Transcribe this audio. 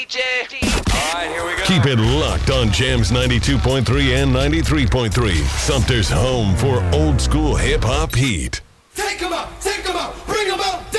All right, here we go. Keep it locked on Jams 92.3 and 93.3. Sumter's home for old school hip hop heat. Take 'em out, bring 'em out.